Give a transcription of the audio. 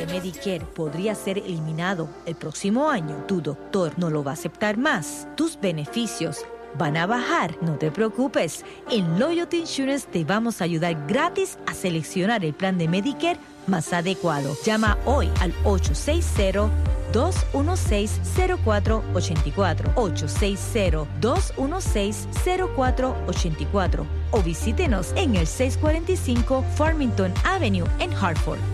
de Medicare podría ser eliminado el próximo año, tu doctor no lo va a aceptar más, tus beneficios van a bajar, no te preocupes. En Loyalty Insurance te vamos a ayudar gratis a seleccionar el plan de Medicare más adecuado. Llama hoy al 860-216-0484, 860-216-0484 o visítenos en el 645 Farmington Avenue en Hartford.